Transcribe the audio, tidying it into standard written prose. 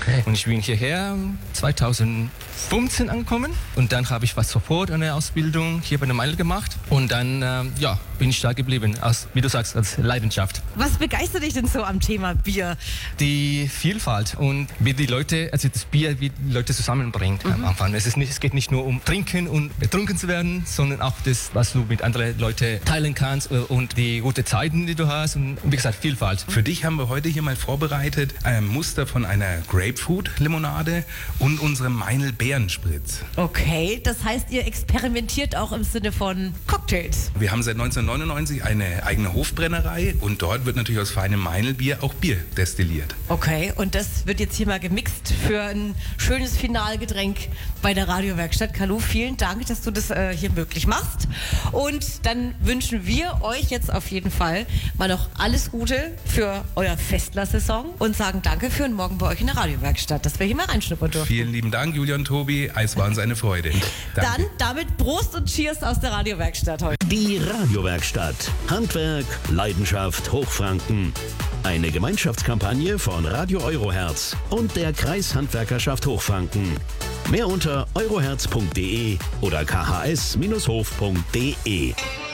Okay. Und ich bin hierher 2015 angekommen und dann habe ich was sofort eine Ausbildung hier bei der Meile gemacht und dann bin ich da geblieben, wie du sagst, als Leidenschaft. Was begeistert dich denn so am Thema Bier? Die Vielfalt und wie die Leute, also das Bier, wie die Leute zusammenbringt am Anfang. Es geht nicht nur um Trinken und betrunken zu werden, sondern auch das, was du mit anderen Leuten teilen kannst und die guten Zeiten, die du hast und wie gesagt, Vielfalt. Für dich haben wir heute hier mal vorbereitet ein Muster von einer Grapefruit-Limonade und unserem Meinl-Beerenspritz. Okay, das heißt, ihr experimentiert auch im Sinne von Cocktails. Wir haben seit 1999 eine eigene Hofbrennerei und dort wird natürlich aus feinem Meinl-Bier auch Bier destilliert. Okay, und das wird jetzt hier mal gemixt für ein schönes Finalgetränk bei der Radiowerkstatt. Kalu, vielen Dank, dass du das hier möglich machst. Und dann wünschen wir euch jetzt auf jeden Fall mal noch alles Gute für euer Festler-Saison und sagen danke für einen Morgen bei euch in der Radiowerkstatt, dass wir hier mal reinschnuppern durften. Vielen lieben Dank, Julia und Tobi. Es war uns eine Freude. Danke. Dann damit Prost und Cheers aus der Radiowerkstatt heute. Die Radiowerkstatt. Handwerk, Leidenschaft, Hochfranken. Eine Gemeinschaftskampagne von Radio Eurohertz und der Kreishandwerkerschaft Hochfranken. Mehr unter eurohertz.de oder khs-hof.de.